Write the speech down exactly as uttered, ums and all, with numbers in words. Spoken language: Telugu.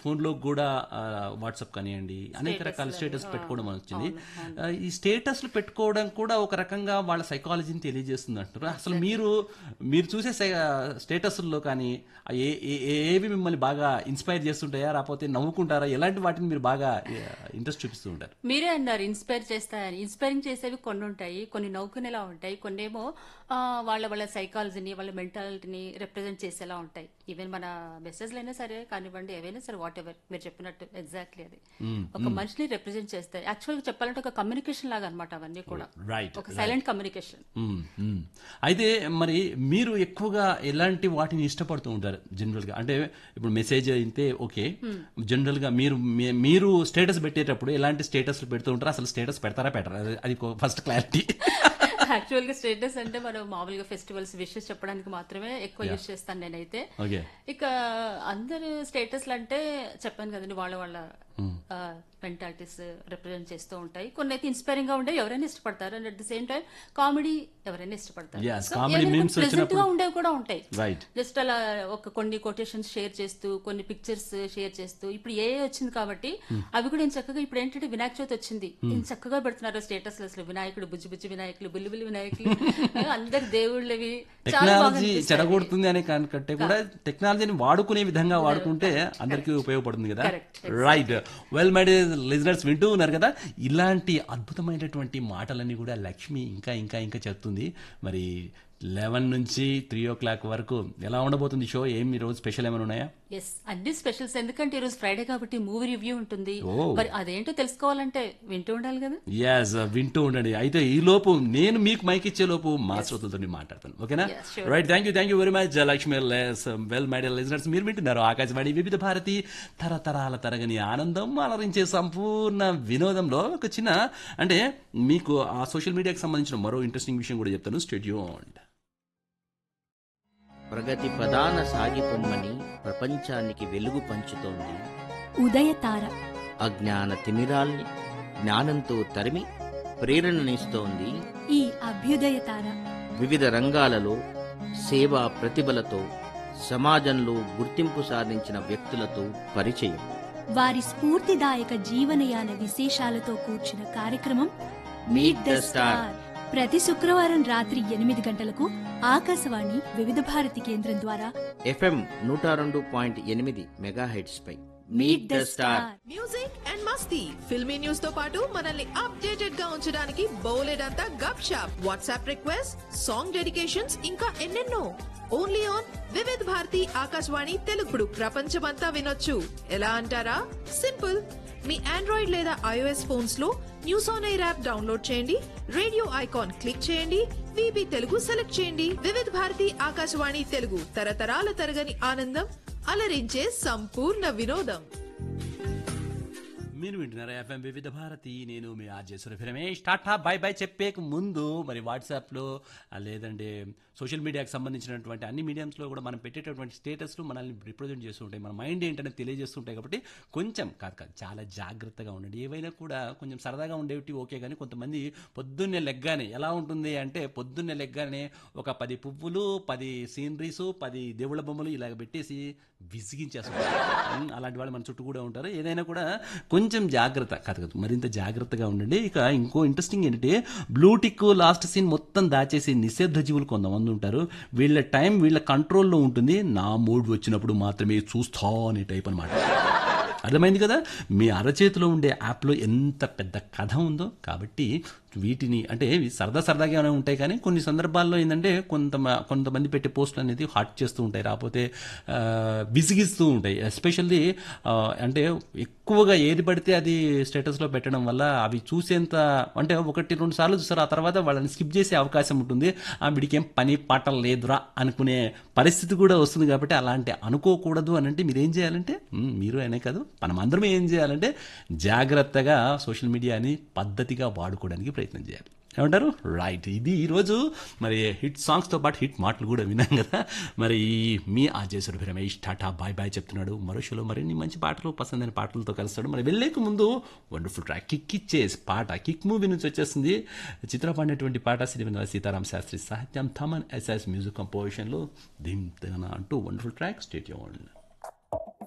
ఫోన్లో కూడా వాట్సాప్ కానివ్వండి అనేక రకాల స్టేటస్ పెట్టుకోవడం వచ్చింది. ఆ, ఈ స్టేటస్లు పెట్టుకోవడం కూడా ఒక రకంగా వాళ్ళ సైకాలజీని తెలియజేస్తుంది అంటారు. అసలు మీరు మీరు చూసే స్టేటస్ల్లో కానీ ఏ ఏ- ఏవి మిమ్మల్ని బాగా ఇన్స్పైర్ చేస్తుంటాయా, రాకపోతే నవ్వుకుంటారా, ఎలాంటి వాటిని మీరు బాగా ఇంట్రెస్ట్ చూపిస్తూ ఉంటారు? మీరే అన్నారు ఇన్స్పైర్ చేస్తాయని. ఇన్స్పైరింగ్ చేసేవి కొన్ని ఉంటాయి, కొన్ని నవ్వుకునేలా ఉంటాయి, కొన్ని ఏమో ఆ, వాళ్ళ వాళ్ళ సైకాలజీని వాళ్ళ మెంటాలిటీని రిప్రజెంట్ చేసేలా ఉంటాయి. ఈవెన్ మన మెసేజ్లు అయినా సరే కానివ్వండి, ఏవైనా సరే, వాట్ ఎవర్ మీరు చెప్పినట్టు ఎగ్జాక్ట్లీ అది ఒక మనిషిని రిప్రజెంట్ చేస్తాయి. యాక్చువల్ గా చెప్పాలంటే ఒక కమ్యూనికేషన్ లాగా అనమాట అవన్నీ కూడా, రైట్. ఒక సైలెంట్ కమ్యూనికేషన్. మ్మ్, మ్మ్. అయితే మరి మీరు ఎక్కువగా ఎలాంటి వాటిని ఇష్టపడుతూ ఉంటారు జనరల్ గా? అంటే ఇప్పుడు మెసేజ్ అయితే ఓకే, జనరల్ గా మీరు మీ- మీరు స్టేటస్ పెట్టేటప్పుడు ఎలాంటి స్టేటస్ పెడుతూ ఉంటారు? అసలు స్టేటస్ పెడతారా పెట్టరా? అది- అది ఫస్ట్ క్లారిటీ. యాక్చువల్ గా స్టేటస్ అంటే మనం మామూలుగా ఫెస్టివల్స్ విషెస్ చెప్పడానికి మాత్రమే ఎక్కువ యూజ్ చేస్తాను నేనైతే. ఓకే. ఇక అందరు స్టేటస్లు అంటే చెప్పాను కదండి, వాళ్ళ వాళ్ళ మెంటాలిటీస్ రిప్రజెంట్ చేస్తూ ఉంటాయి. కొన్ని అయితే ఇన్స్పైరింగ్ గా ఉండేవి, ఎవరైనా ఇష్టపడతారు. And at the same time comedy ఎవరైనా ఇష్టపడతారు. Yes, So, comedy ఏమైనా memes pleasant వచ్చినప్పుడు- గా ఉండేవి కూడా ఉంటాయి. రైట్. జస్ట్ అలా ఒక కొన్ని కొటేషన్స్ షేర్ చేస్తూ, కొన్ని పిక్చర్స్ షేర్ చేస్తూ, ఇప్పుడు ఏ వచ్చింది కాబట్టి అవి కూడా నేను చక్కగా, ఇప్పుడు ఏంటంటే వినాయక చవితి వచ్చింది, నేను చక్కగా పెడుతున్నారు స్టేటస్ అసలు వినాయకుడు, బుజ్జి బుజ్జి వినాయకులు, బుల్లి బుల్లి వినాయకులు, అందరు దేవుళ్ళవి చాలా బాగా టెక్నాలజీ అనిపిస్తాయి. చెడగొడుతుంది అనే కంటే కూడా టెక్నాలజీని వాడుకునే విధంగా వాడుకుంటే అందరికీ ఉపయోగపడుతుంది కదా. Correct. Right. Well my dear listeners, వింటూ ఉన్నారు కదా ఇలాంటి అద్భుతమైనటువంటి మాటలన్నీ కూడా లక్ష్మి ఇంకా ఇంకా ఇంకా చెప్తుంది. మరి లెవెన్ నుంచి త్రీ ఓ క్లాక్ వరకు ఎలా ఉండబోతుంది షో? ఏం ఈ రోజు స్పెషల్ ఏమైనా ఉన్నాయా? ఎస్, అన్ని స్పెషల్స్. ఎందుకంటే ఈరోజు ఫ్రైడే కాబట్టి మూవీ రివ్యూ ఉంటుంది. Oh. మరి అదేంటో తెలుసుకోవాలంటే వింటూ ఉండాలి కదా. ఎస్, వింటూ ఉండండి. అయితే ఈ లోపు నేను మీకు మైక్ ఇచ్చే లోపు మా శ్రోతలతో మాట్లాడతాను. ఓకేనా? Yes, sure. Right. Thank you thank you very much Lakshmi. Well my dear listeners, మీరు వింటున్నారు ఆకాశవాణి వివిధ భారతి, తరతరాల తరగని ఆనందం అలరించే సంపూర్ణ వినోదంలో ఒక చిన్న, అంటే మీకు ఆ సోషల్ మీడియాకి సంబంధించిన మరో ఇంట్రెస్టింగ్ విషయం కూడా చెప్తాను. స్టేట్ యూన్డ్. ప్రగతి ప్రధాన సాగిపొమ్మని ప్రపంచానికి వెలుగు పంచుతోంది. ఉదయతార అజ్ఞాన తిమిరాల్ని జ్ఞానంతో తరిమి ప్రేరణనిస్తోంది. ఈ అభ్యుదయ తార వివిధ రంగాలలో సేవా ప్రతిభలతో సమాజంలో గుర్తింపు సాధించిన వ్యక్తులతో పరిచయం. వారి స్ఫూర్తిదాయక జీవనయాన విశేషాలతో కూర్చిన కార్యక్రమం మీట్ ద స్టార్. ప్రతి శుక్రవారం రాత్రి ఎనిమిది గంటలకు ఆకాశవాణి వివిధ భారతి కేంద్రం ద్వారా ఎఫ్ఎం నూట రెండు పాయింట్ ఎనిమిది megahertz pi meet the star. Music and Masti, filmy news తో పాటు మనల్ని అప్డేటెడ్ గా ఉంచడానికి బౌలెడంతా గప్ shop, WhatsApp request, song dedications, ఇంకా ఎన్నెన్నో. Only on Vividh Bharati Akashvani తెలుగుడు. ప్రపంచమంతా వినొచ్చు. ఎలా అంటారా? సింపుల్. మీ ఆండ్రాయిడ్ లేదా ఐఓఎస్ ఫోన్స్ లో news on air app download చేయండి, రేడియో ఐకాన్ క్లిక్ చేయండి, విబి తెలుగు సెలెక్ట్ చేయండి. వివిధ్ భారతి ఆకాశవాణి తెలుగు, తరతరాల తరగని ఆనందం, అలరించే సంపూర్ణ వినోదం. మీరు వింటున్నారా ఎఫ్ఎం వివిధ భారతి. నేను మీ RJ Surabhi Ramesh. Tata bye by చెప్పేక ముందు మరి వాట్సాప్లో లేదంటే సోషల్ మీడియాకి సంబంధించినటువంటి అన్ని మీడియంస్లో కూడా మనం పెట్టేటటువంటి స్టేటస్లు మనల్ని రిప్రజెంట్ చేస్తూ ఉంటాయి, మన మైండ్ ఏంటనేది తెలియజేస్తుంటాయి. కాబట్టి కొంచెం కాదు కాదు చాలా జాగ్రత్తగా ఉండండి. ఏవైనా కూడా కొంచెం సరదాగా ఉండేవి ఓకే, కానీ కొంతమంది పొద్దున్నే లెగ్గానే ఎలా ఉంటుంది అంటే, పొద్దున్నే లెగ్గానే ఒక పది పువ్వులు, పది సీనరీస్, పది దేవుళ్ళ బొమ్మలు ఇలాగ పెట్టేసి విసిగించేస్తారు. అలాంటి వాళ్ళు మన చుట్టూ కూడా ఉంటారు. ఏదైనా కూడా కొంచెం జాగ్రత్త కాదు కాదు మరింత జాగ్రత్తగా ఉండండి. ఇక ఇంకో ఇంట్రెస్టింగ్ ఏంటంటే, బ్లూటిక్ లాస్ట్ సీన్ మొత్తం దాచేసి నిషేధ జీవులు కొంతమంది ఉంటారు. వీళ్ళ టైం వీళ్ళ కంట్రోల్లో ఉంటుంది. నా మూడ్ వచ్చినప్పుడు మాత్రమే చూస్తా అనే టైప్ అనమాట. అర్థమైంది కదా? మీ అరచేతిలో ఉండే యాప్లో ఎంత పెద్ద కథ ఉందో. కాబట్టి వీటిని, అంటే ఇవి సరదా సరదాగానే ఉంటాయి, కానీ కొన్ని సందర్భాల్లో ఏంటంటే కొంత కొంతమంది పెట్టే పోస్టులు అనేది హాట్ చేస్తూ ఉంటాయి, రాకపోతే విసిగిస్తూ ఉంటాయి. ఎస్పెషల్లీ అంటే ఎక్కువగా ఏది పడితే అది స్టేటస్లో పెట్టడం వల్ల అవి చూసేంత, అంటే ఒకటి రెండు సార్లు చూస్తారు, ఆ తర్వాత వాళ్ళని స్కిప్ చేసే అవకాశం ఉంటుంది. ఆ వీడికి ఏం పని పాట లేదురా అనుకునే పరిస్థితి కూడా వస్తుంది. కాబట్టి అలాంటి అనుకోకూడదు అని అంటే మీరేం చేయాలంటే, మీరు అనే కాదు మనం అందరం ఏం చేయాలంటే జాగ్రత్తగా సోషల్ మీడియాని పద్ధతిగా వాడుకోవడానికి ప్రయత్నం చేయాలి. ఏమంటారు? రైట్. ఇది ఈరోజు మరి హిట్ సాంగ్స్తో పాటు హిట్ మాటలు కూడా విన్నాం కదా. మరి మీ RJ Surabhi Ramesh Tata bye bye చెప్తున్నాడు. మరో షోలో మరిన్ని మంచి పాటలు, పసందైన పాటలతో కలుస్తాడు. మరి వెళ్ళేక ముందు వండర్ఫుల్ ట్రాక్ కిక్ ఇచ్చే పాట, కిక్ మూవీ నుంచి వచ్చేస్తుంది. చిత్ర పాడినటువంటి పాట సిరివెన్నెల సీతారామ శాస్త్రి సాహిత్యం, థమన్ ఎస్ఎస్ మ్యూజిక్ కంపోజిషన్లో దిమ్ తెగన అంటూ వండర్ఫుల్ ట్రాక్. Stay tuned.